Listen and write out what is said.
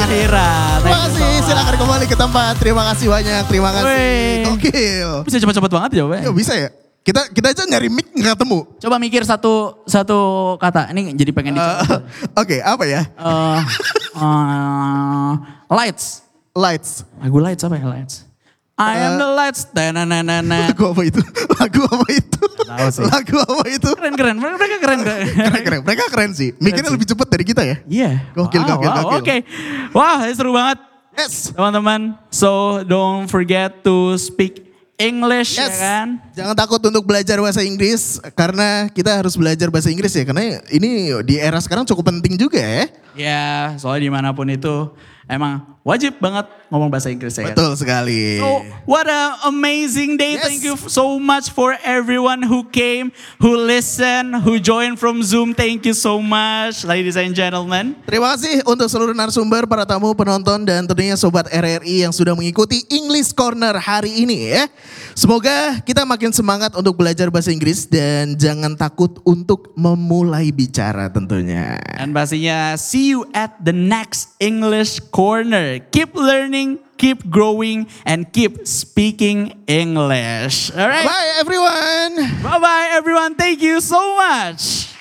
akhirat. Terima kasih, silakan kembali ke tempat. Terima kasih banyak, terima kasih. Wih. Gokil. Bisa cepet-cepet banget jawabnya. Ya bisa ya? Kita aja nyari mic nggak ketemu. Coba mikir satu kata. Ini jadi pengen dicoba. Oke, apa ya? Lights. Lights. Lagu lights apa ya lights? I am the lights. Tananana. Lagu apa itu? Lagu apa itu? Tahu sih. Lagu apa itu? Keren. Mereka keren. Keren. Mereka keren sih. Mikirnya lebih cepat dari kita ya. Iya. Gokil. Oke. Wah, seru banget. Yes. Teman-teman. So, don't forget to speak English, Yes. ya kan? Jangan takut untuk belajar bahasa Inggris karena kita harus belajar bahasa Inggris ya karena ini di era sekarang cukup penting juga ya. Ya, soalnya dimanapun itu emang wajib banget ngomong bahasa Inggris ya kan? Betul sekali. So, what a amazing day. Yes. Thank you so much for everyone who came, who listened, who joined from Zoom. Thank you so much, ladies and gentlemen. Terima kasih untuk seluruh narasumber, para tamu, penonton, dan tentunya Sobat RRI yang sudah mengikuti English Corner hari ini ya. Semoga kita makin semangat untuk belajar bahasa Inggris dan jangan takut untuk memulai bicara tentunya. Dan pastinya see you at the next English Corner. Keep learning, keep growing, and keep speaking English. All right? Bye everyone! Bye-bye everyone. Thank you so much.